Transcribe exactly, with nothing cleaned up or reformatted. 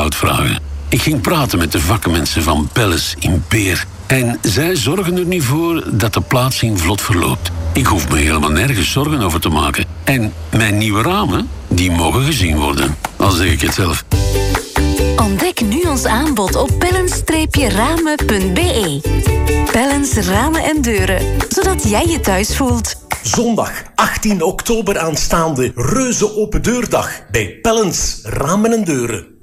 onderhoud vragen. Ik ging praten met de vakmensen van Pelles in Peer. En zij zorgen er nu voor dat de plaatsing vlot verloopt. Ik hoef me helemaal nergens zorgen over te maken. En mijn nieuwe ramen, die mogen gezien worden. Al zeg ik het zelf. Ontdek nu ons aanbod op pellens ramen punt b e. Pellens Ramen en Deuren, zodat jij je thuis voelt. Zondag achttien oktober aanstaande reuze open deurdag bij Pellens Ramen en Deuren.